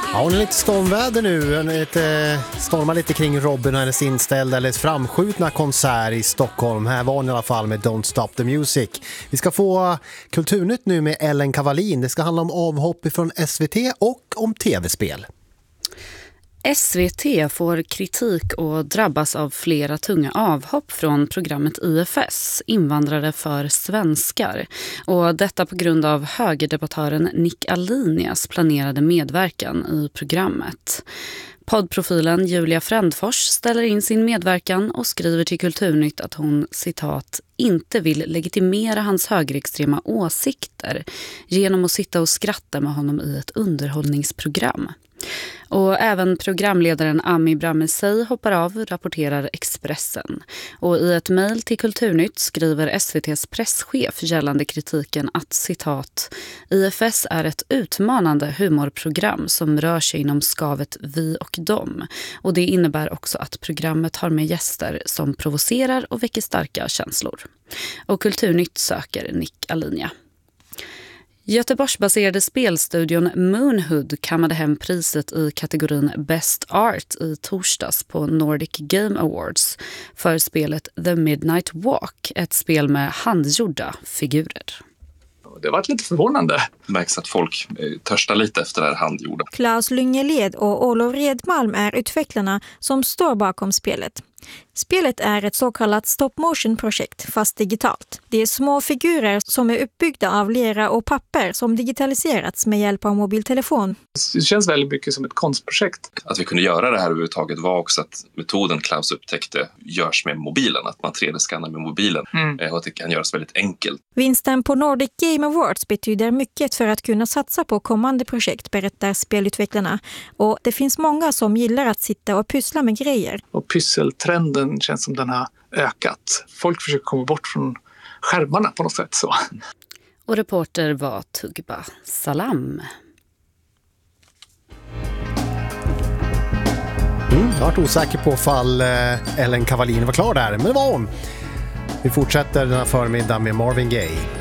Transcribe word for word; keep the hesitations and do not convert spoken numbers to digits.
Ja, hon är lite stormväder nu. Hon är lite, stormar lite kring Robin och hennes inställda eller framskjutna konsert i Stockholm. Här var hon i alla fall med Don't Stop the Music. Vi ska få Kulturnytt nu med Ellen Kavalin. Det ska handla om avhopp från S V T och om tv-spel. S V T får kritik och drabbas av flera tunga avhopp från programmet I F S, Invandrare för svenskar. Och detta på grund av högerdebattören Nick Alinias planerade medverkan i programmet. Poddprofilen Julia Frändfors ställer in sin medverkan och skriver till Kulturnytt att hon, citat, inte vill legitimera hans högerextrema åsikter genom att sitta och skratta med honom i ett underhållningsprogram. Och även programledaren Ami Bramesey hoppar av, rapporterar Expressen. Och i ett mejl till Kulturnytt skriver S V T:s presschef gällande kritiken att, citat, I F S är ett utmanande humorprogram som rör sig inom skavet vi och dem. Och det innebär också att programmet har med gäster som provocerar och väcker starka känslor. Och Kulturnytt söker Nick Alinia. Göteborgsbaserade spelstudion Moonhood kammade hem priset i kategorin Best Art i torsdags på Nordic Game Awards för spelet The Midnight Walk, ett spel med handgjorda figurer. Det har varit lite förvånande. Det märks att folk törstar lite efter det här handgjorda. Claes Lyngeled och Olof Redmalm är utvecklarna som står bakom spelet. Spelet är ett så kallat stop-motion-projekt fast digitalt. Det är små figurer som är uppbyggda av lera och papper som digitaliserats med hjälp av mobiltelefon. Det känns väldigt mycket som ett konstprojekt. Att vi kunde göra det här överhuvudtaget var också att metoden Claes upptäckte görs med mobilen. Att man tre D-skannar med mobilen mm. och att det kan göras väldigt enkelt. Vinsten på Nordic Game Awards betyder mycket för att kunna satsa på kommande projekt, berättar spelutvecklarna. Och det finns många som gillar att sitta och pyssla med grejer. Och pysseltrenden känns som den har ökat. Folk försöker komma bort från skärmarna på något sätt. Så. Och reporter var Tugba Salam. Mm, jag har varit osäker på fall Ellen Kavalin var klar där, men det var hon. Vi fortsätter den här förmiddagen med Marvin Gaye.